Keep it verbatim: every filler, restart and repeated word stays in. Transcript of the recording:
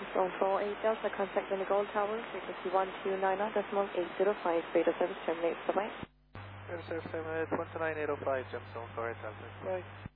From four eight Delta, contact the Gold Tower, frequency one two nine nine point eight zero five, radar service terminates, bye-bye. Radar service terminates one two nine eight oh five, Gemstone four eight Delta. Bye.